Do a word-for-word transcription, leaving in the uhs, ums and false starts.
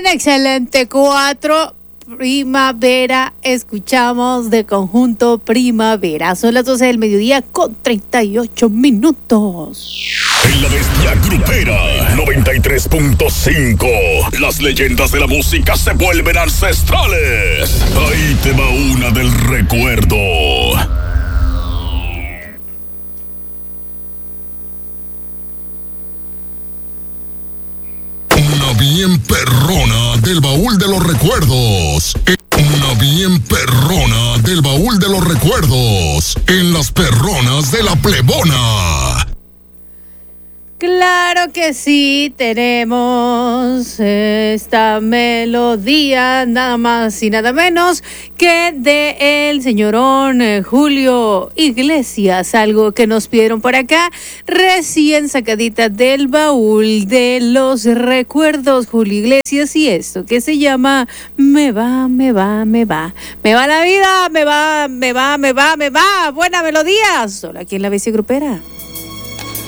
bien, excelente. Cuatro. Primavera, escuchamos de conjunto Primavera. Son las doce del mediodía con treinta y ocho minutos. En la bestia grupera noventa y tres punto cinco, las leyendas de la música se vuelven ancestrales. Ahí te va una del recuerdo. Una bien perrona del baúl de los recuerdos. Una bien perrona del baúl de los recuerdos. En las perronas de la plebona. Claro que sí, tenemos esta melodía, nada más y nada menos que de el señorón Julio Iglesias, algo que nos pidieron por acá, recién sacadita del baúl de los recuerdos, Julio Iglesias, y esto que se llama Me va, me va, me va, me va la vida, me va, me va, me va, me va, buena melodía, solo aquí en la bestia grupera.